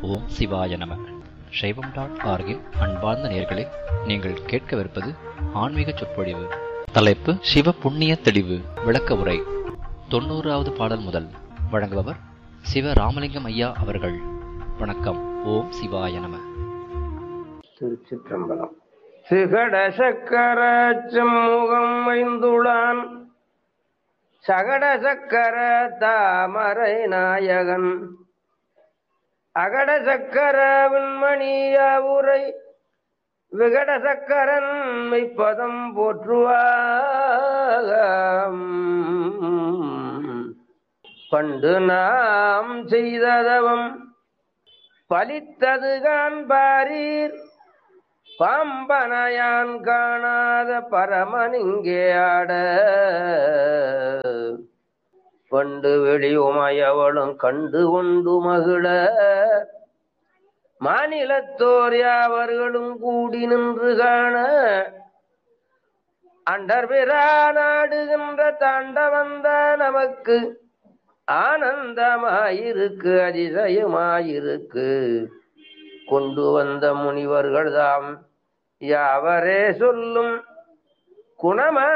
ஓம் சிவாய நம. சைவம்.org-இன் அன்பார்ந்த நேயர்களே, நீங்கள் கேட்கவிருப்பது ஆன்மீக சொற்பொழிவு. தலைப்பு சிவ புண்ணிய தெளிவு விளக்க உரை. 90வது பாடல் முதல். வழங்குபவர் சிவ ராமலிங்கம் ஐயா அவர்கள். வணக்கம். ஓம் சிவாய நம. திருச்சிற்றம்பலம். சிகட சக்கர செம்முகம் வைந்துளான் சகட சக்கர தாமரை நாயகன் அகட சக்கர விண்மணியாவுரை விகட சக்கரன் மெய்ப்பதம் போற்றுவாம். பண்டு நாம் செய்ததவம் பலித்தது காண்பாரீர், பாம்பனையான் காணாத பரமனிங்கே ஆட. பண்டு வெளியுமையவளும் கண்டு கொண்டு மகிழ, மாநிலத்தோர் யாவர்களும் கூடி நின்று காண. அண்டர்பிரா நாடுகின்ற தாண்டவந்த நமக்கு ஆனந்தமாயிருக்கு, அதிசயமாயிருக்கு. கொண்டு வந்த முனிவர்கள் தாம் யாவரே சொல்லும் குணமா